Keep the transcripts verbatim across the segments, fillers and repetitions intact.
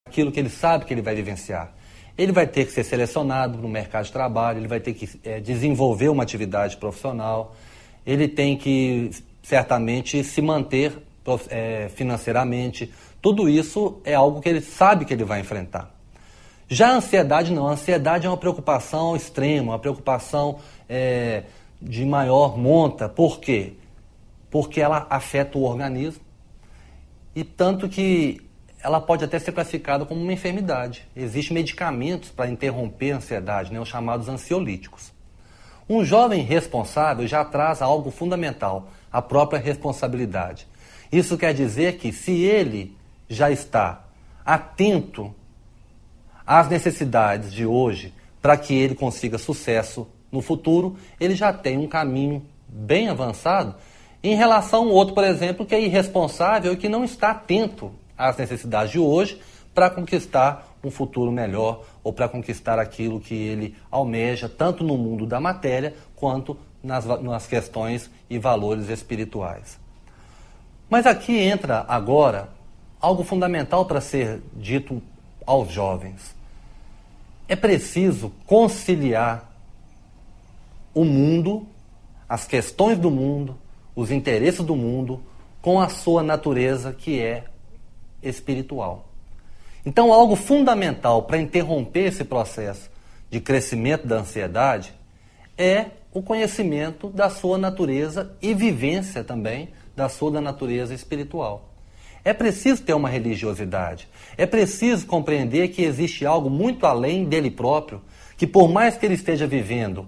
aquilo que ele sabe que ele vai vivenciar. Ele vai ter que ser selecionado no mercado de trabalho, ele vai ter que é, desenvolver uma atividade profissional, ele tem que, certamente, se manter é, financeiramente. Tudo isso é algo que ele sabe que ele vai enfrentar. Já a ansiedade não. A ansiedade é uma preocupação extrema, uma preocupação é, de maior monta. Por quê? Porque ela afeta o organismo e tanto que ela pode até ser classificada como uma enfermidade. Existem medicamentos para interromper a ansiedade, né, os chamados ansiolíticos. Um jovem responsável já traz algo fundamental, a própria responsabilidade. Isso quer dizer que se ele já está atento às necessidades de hoje para que ele consiga sucesso no futuro, ele já tem um caminho bem avançado em relação ao outro, por exemplo, que é irresponsável e que não está atento às necessidades de hoje para conquistar um futuro melhor ou para conquistar aquilo que ele almeja, tanto no mundo da matéria quanto nas, nas questões e valores espirituais. Mas aqui entra agora algo fundamental para ser dito aos jovens. É preciso conciliar o mundo, as questões do mundo, os interesses do mundo, com a sua natureza que é espiritual. Então, algo fundamental para interromper esse processo de crescimento da ansiedade é o conhecimento da sua natureza e vivência também da sua natureza espiritual. É preciso ter uma religiosidade. É preciso compreender que existe algo muito além dele próprio, que por mais que ele esteja vivendo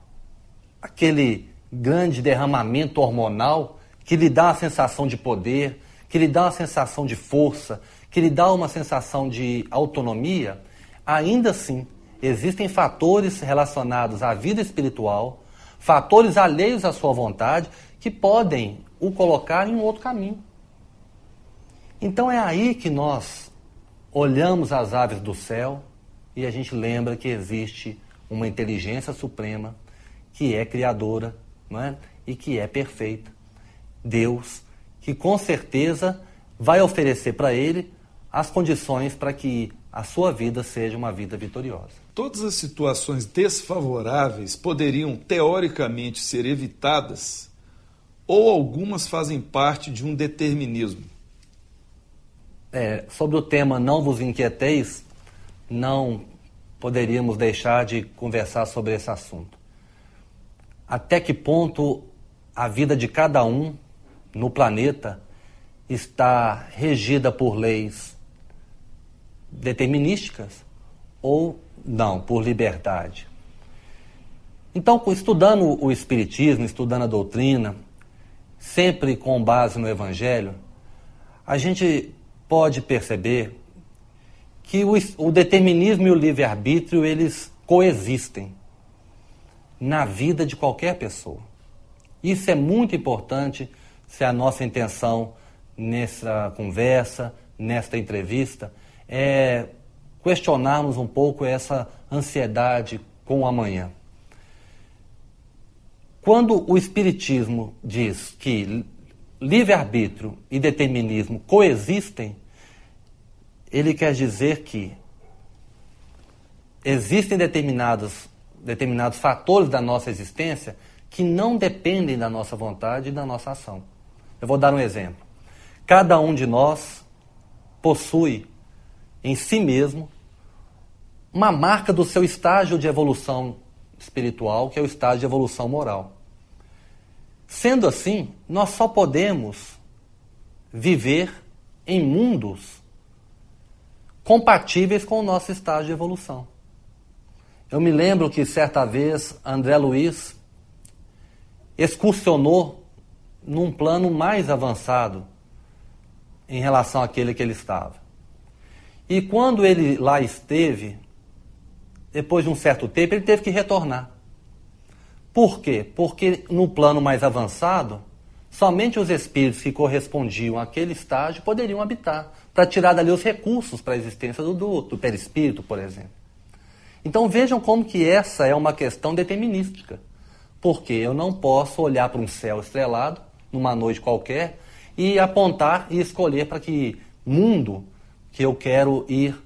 aquele grande derramamento hormonal que lhe dá a sensação de poder, que lhe dá uma sensação de força, que lhe dá uma sensação de autonomia, ainda assim existem fatores relacionados à vida espiritual, fatores alheios à sua vontade, que podem o colocar em um outro caminho. Então é aí que nós olhamos as aves do céu e a gente lembra que existe uma inteligência suprema que é criadora, não é? E que é perfeita. Deus, que com certeza vai oferecer para ele as condições para que a sua vida seja uma vida vitoriosa. Todas as situações desfavoráveis poderiam, teoricamente, ser evitadas ou algumas fazem parte de um determinismo? É, sobre o tema Não Vos Inquieteis, não poderíamos deixar de conversar sobre esse assunto. Até que ponto a vida de cada um no planeta está regida por leis determinísticas ou não, por liberdade. Então, estudando o Espiritismo, estudando a doutrina, sempre com base no Evangelho, a gente pode perceber que o, o determinismo e o livre-arbítrio, eles coexistem na vida de qualquer pessoa. Isso é muito importante se a nossa intenção nessa conversa, nesta entrevista, é questionarmos um pouco essa ansiedade com o amanhã. Quando o Espiritismo diz que livre-arbítrio e determinismo coexistem, ele quer dizer que existem determinados, determinados fatores da nossa existência que não dependem da nossa vontade e da nossa ação. Eu vou dar um exemplo. Cada um de nós possui em si mesmo uma marca do seu estágio de evolução espiritual, que é o estágio de evolução moral. Sendo assim, nós só podemos viver em mundos compatíveis com o nosso estágio de evolução. Eu me lembro que certa vez André Luiz excursionou num plano mais avançado em relação àquele que ele estava. E quando ele lá esteve, depois de um certo tempo, ele teve que retornar. Por quê? Porque no plano mais avançado, somente os espíritos que correspondiam àquele estágio poderiam habitar, para tirar dali os recursos para a existência do, do, do perispírito, por exemplo. Então vejam como que essa é uma questão determinística. Porque eu não posso olhar para um céu estrelado, numa noite qualquer, e apontar e escolher para que mundo que eu quero ir